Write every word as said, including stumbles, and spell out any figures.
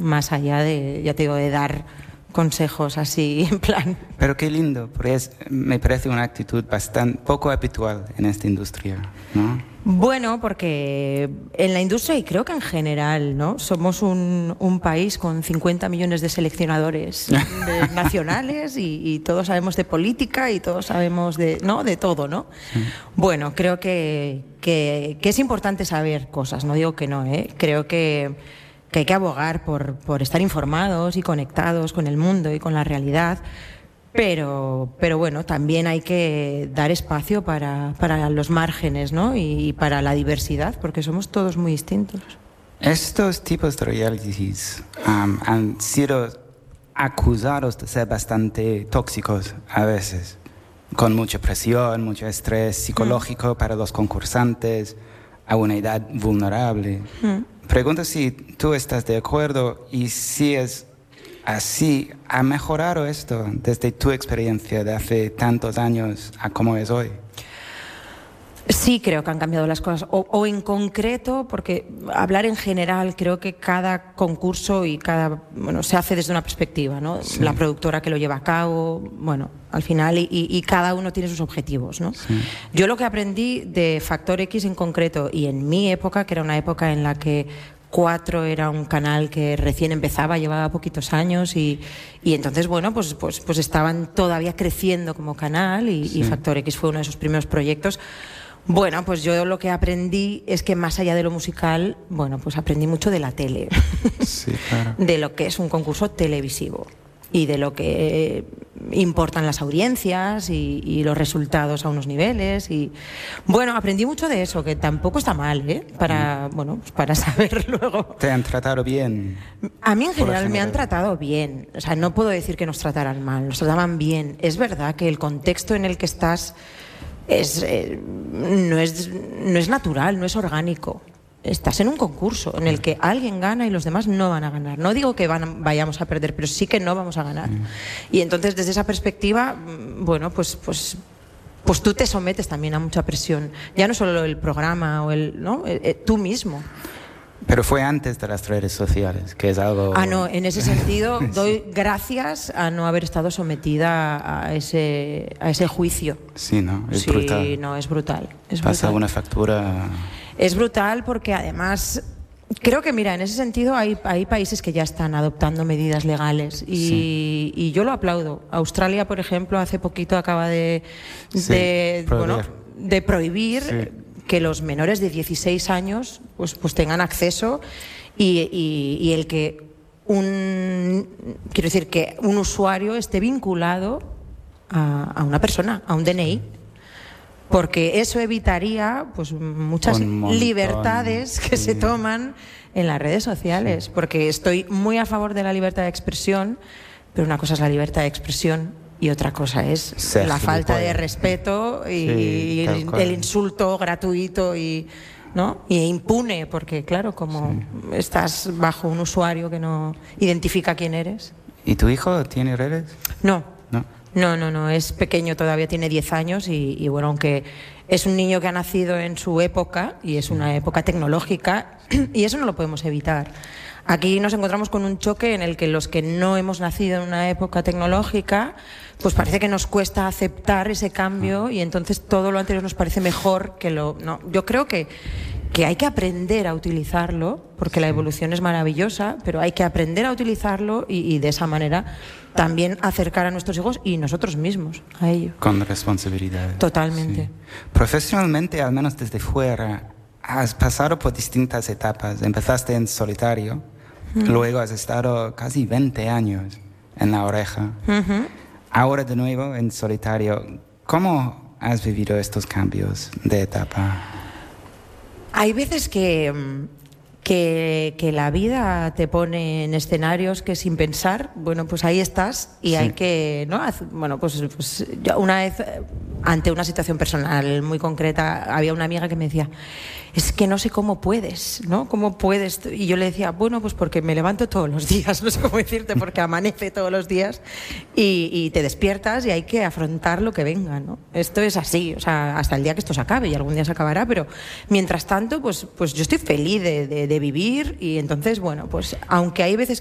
más allá de, ya te digo, de dar consejos así en plan. Pero qué lindo, porque es, me parece una actitud bastante poco habitual en esta industria, ¿no? Bueno, porque en la industria y creo que en general, ¿no? Somos un, un país con cincuenta millones de seleccionadores de, nacionales y, y todos sabemos de política y todos sabemos de, ¿no? de todo, ¿no? Sí. Bueno, creo que, que, que es importante saber cosas, no digo que no, ¿eh? Creo que, que hay que abogar por, por estar informados y conectados con el mundo y con la realidad. Pero, pero bueno, también hay que dar espacio para, para los márgenes, ¿no? Y, y para la diversidad, porque somos todos muy distintos. Estos tipos de realities um, han sido acusados de ser bastante tóxicos a veces, con mucha presión, mucho estrés psicológico mm. para los concursantes a una edad vulnerable. Mm. Pregunto si tú estás de acuerdo y si es así. ¿Ha mejorado esto desde tu experiencia de hace tantos años a cómo es hoy? Sí, creo que han cambiado las cosas. O, o en concreto, porque hablar en general, creo que cada concurso y cada, bueno, se hace desde una perspectiva, ¿no? Sí. La productora que lo lleva a cabo, bueno, al final, y, y cada uno tiene sus objetivos, ¿no? Sí. Yo lo que aprendí de Factor X en concreto, y en mi época, que era una época en la que Cuatro era un canal que recién empezaba, llevaba poquitos años y, y entonces, bueno, pues, pues, pues estaban todavía creciendo como canal y, sí. y Factor X fue uno de sus primeros proyectos. Bueno, pues yo lo que aprendí es que más allá de lo musical, bueno, pues aprendí mucho de la tele, sí, claro. de lo que es un concurso televisivo y de lo que importan las audiencias y, y los resultados a unos niveles y bueno, aprendí mucho de eso, que tampoco está mal, ¿eh? Para, mm. bueno, pues para saber luego. ¿Te han tratado bien? A mí en general me han tratado bien, o sea, no puedo decir que nos trataran mal, nos trataban bien. Es verdad que el contexto en el que estás es, eh, no es, no es natural, no es orgánico. Estás en un concurso en el que alguien gana y los demás no van a ganar. No digo que van, vayamos a perder, pero sí que no vamos a ganar. Mm. Y entonces, desde esa perspectiva, bueno, pues, pues, pues tú te sometes también a mucha presión. Ya no solo el programa o el, ¿no? Eh, eh, tú mismo. Pero fue antes de las redes sociales, que es algo... Ah, no, en ese sentido doy gracias a no haber estado sometida a ese, a ese juicio. Sí, ¿no? Es sí, brutal. Sí, no, es brutal. Es Pasa brutal. una factura... Es brutal porque además... Creo que, mira, en ese sentido hay, hay países que ya están adoptando medidas legales y, sí. y yo lo aplaudo. Australia, por ejemplo, hace poquito acaba de, sí, de, prohibir. Bueno, de prohibir sí. que los menores de dieciséis años pues, pues tengan acceso y, y, y el que un, quiero decir, que un usuario esté vinculado a, a una persona, a un D N I. Porque eso evitaría pues muchas libertades que sí. se toman en las redes sociales. Sí. Porque estoy muy a favor de la libertad de expresión, pero una cosa es la libertad de expresión y otra cosa es sí, la falta de respeto y, sí, y el, el insulto gratuito y, ¿no? y impune, porque claro, como sí. estás bajo un usuario que no identifica quién eres. ¿Y tu hijo tiene redes? No. No. No, no, no, es pequeño, todavía tiene diez años y, y bueno, aunque es un niño que ha nacido en su época y es una época tecnológica y eso no lo podemos evitar. Aquí nos encontramos con un choque en el que los que no hemos nacido en una época tecnológica, pues parece que nos cuesta aceptar ese cambio y entonces todo lo anterior nos parece mejor que lo... No, yo creo que, que hay que aprender a utilizarlo, porque la evolución es maravillosa, pero hay que aprender a utilizarlo y, y de esa manera también acercar a nuestros hijos y nosotros mismos a ello. Con responsabilidad. Totalmente. Sí. Profesionalmente, al menos desde fuera, has pasado por distintas etapas. Empezaste en solitario, uh-huh. luego has estado casi veinte años en La Oreja, uh-huh. ahora de nuevo en solitario. ¿Cómo has vivido estos cambios de etapa? Hay veces que, que, que la vida te pone en escenarios que sin pensar, bueno, pues ahí estás y sí. hay que, ¿no? Bueno, pues, pues yo una vez, ante una situación personal muy concreta, había una amiga que me decía, es que no sé cómo puedes, ¿no? ¿Cómo puedes? Y yo le decía, bueno, pues porque me levanto todos los días, no sé cómo decirte, porque amanece todos los días y, y te despiertas y hay que afrontar lo que venga, ¿no? Esto es así, o sea, hasta el día que esto se acabe y algún día se acabará, pero mientras tanto, pues, pues yo estoy feliz de, de, de vivir y entonces, bueno, pues aunque hay veces